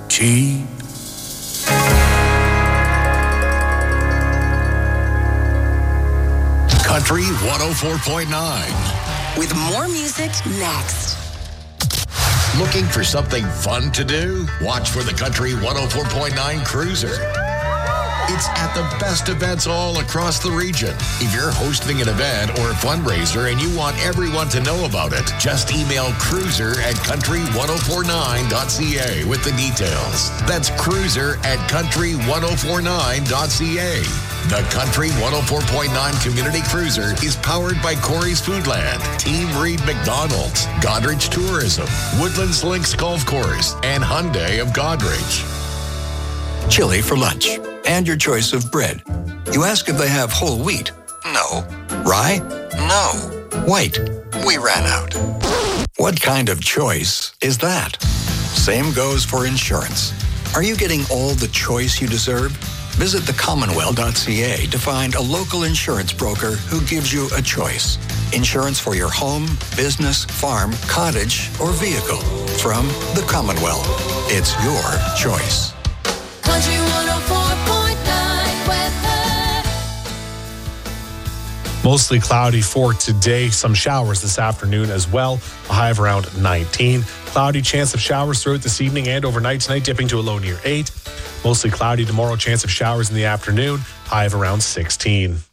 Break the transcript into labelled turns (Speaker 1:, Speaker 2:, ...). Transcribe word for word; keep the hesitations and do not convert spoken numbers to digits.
Speaker 1: cheap.
Speaker 2: Country one oh four point nine.
Speaker 3: With more music next.
Speaker 2: Looking for something fun to do? Watch for the Country one oh four point nine Cruiser. It's at the best events all across the region. If you're hosting an event or a fundraiser and you want everyone to know about it, just email cruiser at country ten forty-nine dot c a with the details. That's cruiser at country ten forty-nine dot c a. The Country one oh four point nine Community Cruiser is powered by Corey's Foodland, Team Reed McDonald's, Godrich Tourism, Woodlands Links Golf Course, and Hyundai of Godrich.
Speaker 4: Chili for lunch, and your choice of bread. You ask if they have whole wheat. No. Rye? No. White? We ran out. What kind of choice is that? Same goes for insurance. Are you getting all the choice you deserve? Visit the commonwealth dot c a to find a local insurance broker who gives you a choice. Insurance for your home, business, farm, cottage, or vehicle. From the Commonwealth. It's your choice.
Speaker 5: Country one oh four point nine weather.
Speaker 6: Mostly cloudy for today. Some showers this afternoon as well. A high of around nineteen. Cloudy chance of showers throughout this evening and overnight tonight, dipping to a low near eight. Mostly cloudy tomorrow. Chance of showers in the afternoon. High of around sixteen.